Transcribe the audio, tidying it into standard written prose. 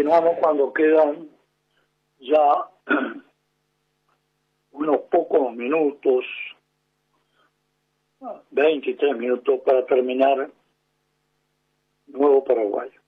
continuamos cuando quedan ya unos pocos minutos, 23 minutos para terminar Nuevo Paraguay.